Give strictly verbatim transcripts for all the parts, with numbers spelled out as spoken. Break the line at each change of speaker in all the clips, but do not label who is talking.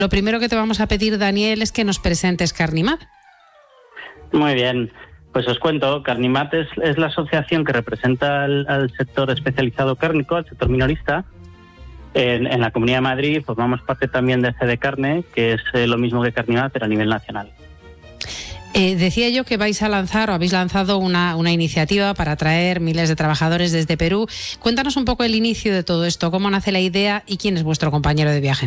Lo primero que te vamos a pedir, Daniel, es que nos presentes Carnimat.
Muy bien, pues os cuento, Carnimat es, es la asociación que representa al, al sector especializado cárnico, al sector minorista. En, en la Comunidad de Madrid formamos parte también de C D Carne, que es eh, lo mismo que Carnimat, pero a nivel nacional.
Eh, decía yo que vais a lanzar o habéis lanzado una, una iniciativa para atraer miles de trabajadores desde Perú. Cuéntanos un poco el inicio de todo esto, cómo nace la idea y quién es vuestro compañero de viaje.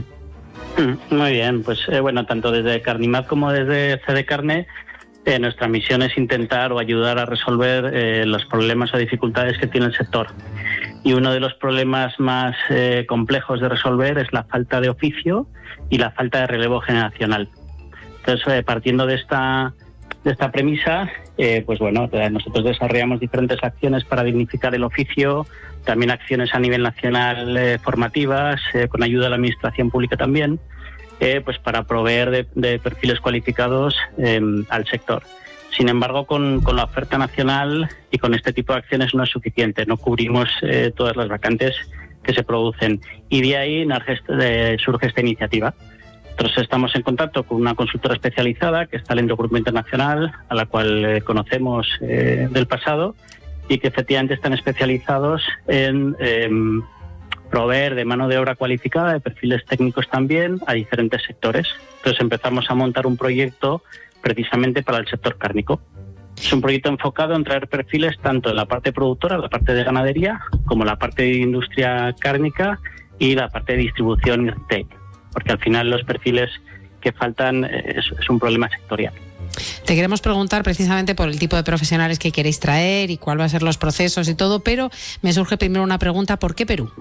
Muy bien, pues eh, bueno, tanto desde Carnimat como desde C D Carne, eh, nuestra misión es intentar o ayudar a resolver eh, los problemas o dificultades que tiene el sector. Y uno de los problemas más eh, complejos de resolver es la falta de oficio y la falta de relevo generacional. Entonces, eh, partiendo de esta de esta premisa, eh, pues bueno, nosotros desarrollamos diferentes acciones para dignificar el oficio, también acciones a nivel nacional eh, formativas, eh, con ayuda de la administración pública también, eh, pues para proveer de, de perfiles cualificados eh, al sector. Sin embargo, con, con la oferta nacional y con este tipo de acciones no es suficiente, no cubrimos eh, todas las vacantes que se producen. Y de ahí surge esta iniciativa. Nosotros estamos en contacto con una consultora especializada que es Talento Grupo Internacional, a la cual eh, conocemos eh, del pasado y que efectivamente están especializados en eh, proveer de mano de obra cualificada, de perfiles técnicos también, a diferentes sectores. Entonces empezamos a montar un proyecto precisamente para el sector cárnico. Es un proyecto enfocado en traer perfiles tanto en la parte productora, la parte de ganadería, como la parte de industria cárnica y la parte de distribución y retail. Porque al final los perfiles que faltan es, es un problema sectorial.
Te queremos preguntar precisamente por el tipo de profesionales que queréis traer y cuál va a ser los procesos y todo, pero me surge primero una pregunta, ¿por qué Perú?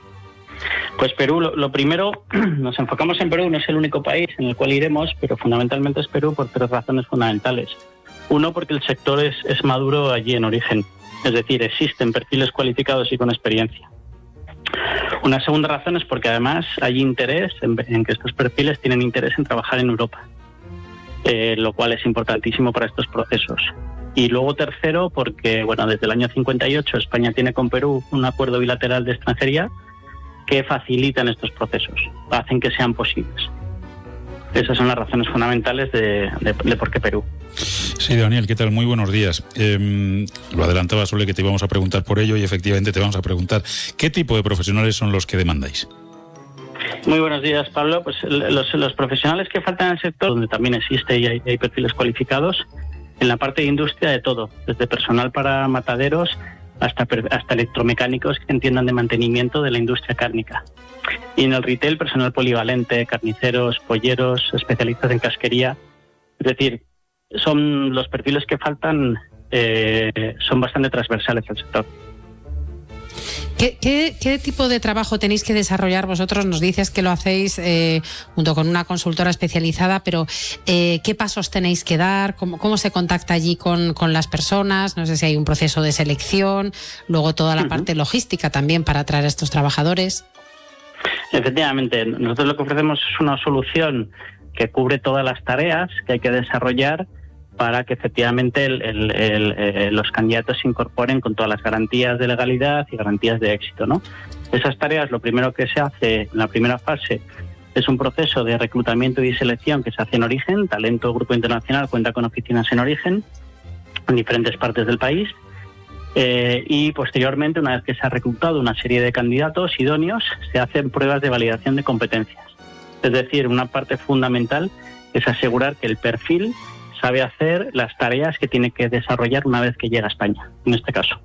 Pues Perú, lo, lo primero, nos enfocamos en Perú, no es el único país en el cual iremos, pero fundamentalmente es Perú por tres razones fundamentales. Uno, porque el sector es, es maduro allí en origen, es decir, existen perfiles cualificados y con experiencia. Una segunda razón es porque además hay interés en, en que estos perfiles tienen interés en trabajar en Europa, eh, lo cual es importantísimo para estos procesos. Y luego tercero, porque bueno, desde el año cincuenta y ocho España tiene con Perú un acuerdo bilateral de extranjería que facilitan estos procesos, hacen que sean posibles. Esas son las razones fundamentales de, de, de por qué Perú.
Sí, Daniel, ¿qué tal? Muy buenos días. Eh, lo adelantaba Sole que te íbamos a preguntar por ello y efectivamente te vamos a preguntar ¿qué tipo de profesionales son los que demandáis?
Muy buenos días, Pablo. Pues los, los profesionales que faltan en el sector, donde también existe y hay, hay perfiles cualificados, en la parte de industria de todo, desde personal para mataderos hasta, hasta electromecánicos que entiendan de mantenimiento de la industria cárnica. Y en el retail, personal polivalente, carniceros, polleros, especialistas en casquería. Es decir, son los perfiles que faltan, eh, son bastante transversales al sector.
¿Qué, qué, ¿Qué tipo de trabajo tenéis que desarrollar vosotros? Nos dices que lo hacéis eh, junto con una consultora especializada, pero eh, ¿qué pasos tenéis que dar? ¿Cómo, cómo se contacta allí con, con las personas? No sé si hay un proceso de selección, luego toda la uh-huh. parte logística también para atraer a estos trabajadores.
Efectivamente, nosotros lo que ofrecemos es una solución que cubre todas las tareas que hay que desarrollar para que efectivamente el, el, el, el, los candidatos se incorporen con todas las garantías de legalidad y garantías de éxito, ¿no? Esas tareas, lo primero que se hace en la primera fase es un proceso de reclutamiento y selección que se hace en origen. Talento Grupo Internacional cuenta con oficinas en origen en diferentes partes del país. Eh, y posteriormente, una vez que se ha reclutado una serie de candidatos idóneos, se hacen pruebas de validación de competencias. Es decir, una parte fundamental es asegurar que el perfil sabe hacer las tareas que tiene que desarrollar una vez que llega a España, en este caso.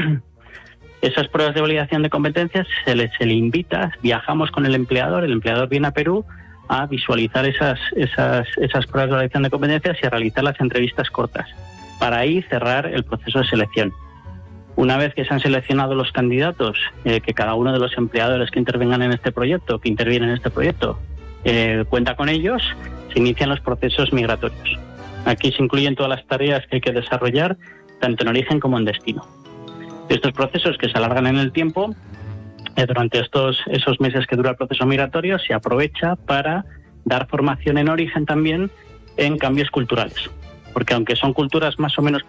Esas pruebas de validación de competencias se le, se le invita, viajamos con el empleador, el empleador viene a Perú a visualizar esas, esas, esas pruebas de validación de competencias y a realizar las entrevistas cortas, para ahí cerrar el proceso de selección. Una vez que se han seleccionado los candidatos, eh, que cada uno de los empleadores que intervengan en este proyecto, que intervienen en este proyecto, eh, cuenta con ellos, se inician los procesos migratorios. Aquí se incluyen todas las tareas que hay que desarrollar, tanto en origen como en destino. Estos procesos que se alargan en el tiempo, eh, durante estos esos meses que dura el proceso migratorio, se aprovecha para dar formación en origen también en cambios culturales. Porque aunque son culturas más o menos